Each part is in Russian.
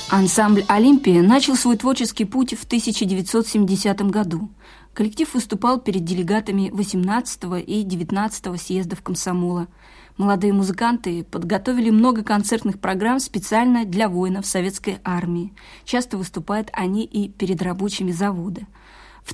Ансамбль «Олимпия» начал свой творческий путь в 1970 году. Коллектив выступал перед делегатами 18-го и 19-го съездов комсомола. Молодые музыканты подготовили много концертных программ специально для воинов советской армии. Часто выступают они и перед рабочими завода. В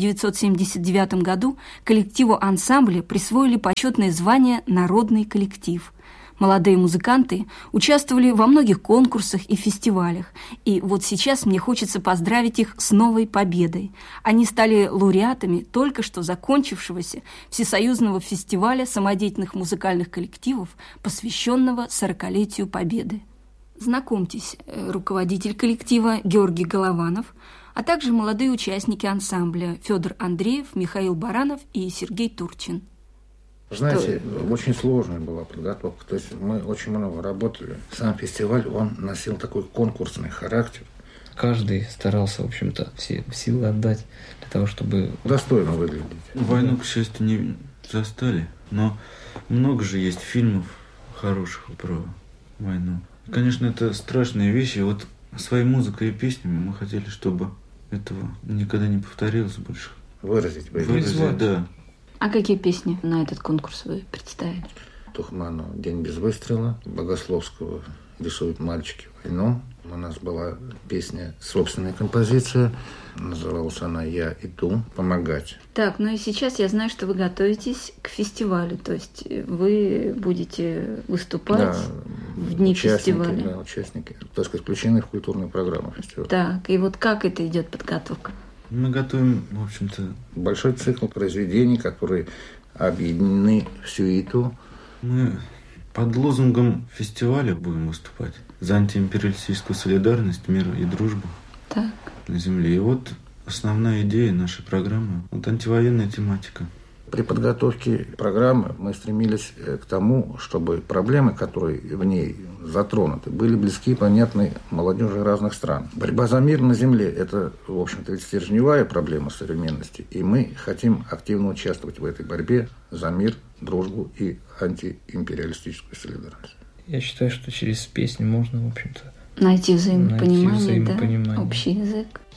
1979 году коллективу ансамбля присвоили почетное звание «Народный коллектив». Молодые музыканты участвовали во многих конкурсах и фестивалях, и вот сейчас мне хочется поздравить их с новой победой. Они стали лауреатами только что закончившегося Всесоюзного фестиваля самодеятельных музыкальных коллективов, посвященного 40-летию Победы. Знакомьтесь, руководитель коллектива Георгий Голованов, а также молодые участники ансамбля Федор Андреев, Михаил Баранов и Сергей Турчин. Знаете, очень сложная была подготовка. То есть мы очень много работали. Сам фестиваль, он носил такой конкурсный характер. Каждый старался, в общем-то, все силы отдать для того, чтобы достойно выглядеть. Войну, к счастью, не застали, но много же есть фильмов хороших про войну. Конечно, это страшные вещи. Вот своей музыкой и песнями мы хотели, чтобы этого никогда не повторилось больше. Выразить, да. А какие песни на этот конкурс вы представили? Тухману «День без выстрела», Богословского «Рисуют мальчики войну». У нас была песня, собственная композиция, называлась она «Я иду помогать». Так, ну и сейчас я знаю, что вы готовитесь к фестивалю, то есть вы будете выступать в дни фестиваля. Да, участники, так сказать, включены в культурную программу фестиваля. Так, и вот как это идет подготовка? Мы готовим, в общем-то, большой цикл произведений, которые объединены в сюиту. Мы под лозунгом фестиваля будем выступать за антиимпериалистическую солидарность, мир и дружбу на земле. И вот основная идея нашей программы – антивоенная тематика. При подготовке программы мы стремились к тому, чтобы проблемы, которые в ней затронуты, были близки и понятны молодежи разных стран. Борьба за мир на земле – это, в общем-то, стержневая проблема современности, и мы хотим активно участвовать в этой борьбе за мир, дружбу и антиимпериалистическую солидарность. Я считаю, что через песню можно, в общем-то, найти взаимопонимание, да? Общий язык.